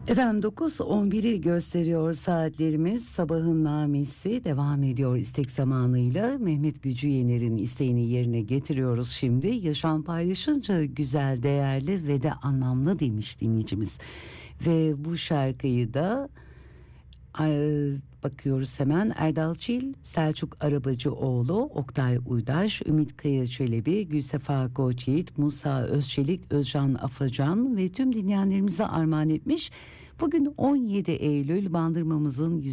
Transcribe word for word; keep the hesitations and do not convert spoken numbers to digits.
Efendim dokuz on biri gösteriyor saatlerimiz. Sabahın namesi devam ediyor istek zamanıyla. Mehmet Gücü Yener'in isteğini yerine getiriyoruz şimdi. Yaşam paylaşınca güzel, değerli ve de anlamlı demiş dinleyicimiz. Ve bu şarkıyı da Ay, bakıyoruz hemen. Erdal Çil, Selçuk Arabacıoğlu, Oktay Uydaş, Ümit Kaya Çelebi, Gülsefa Koçyiğit, Musa Özçelik, Özcan Afacan ve tüm dinleyenlerimize armağan etmiş. Bugün on yedi Eylül, Bandırmamızın